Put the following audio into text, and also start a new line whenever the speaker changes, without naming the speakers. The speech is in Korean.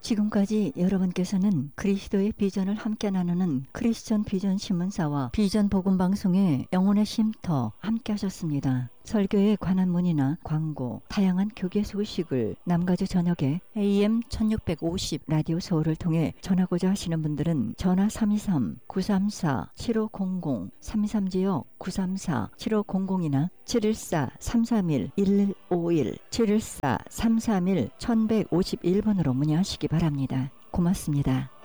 지금까지 여러분께서는 그리스도의 비전을 함께 나누는 크리스천 비전 신문사와 비전 복음 방송의 영혼의 쉼터 함께 하셨습니다. 설교에 관한 문의나 광고, 다양한 교계 소식을 남가주 저녁에 AM 1650 라디오 서울을 통해 전하고자 하시는 분들은 전화 323-934-7500, 323지역 934-7500이나 714-331-1151, 714-331-1151번으로 문의하시기 바랍니다. 고맙습니다.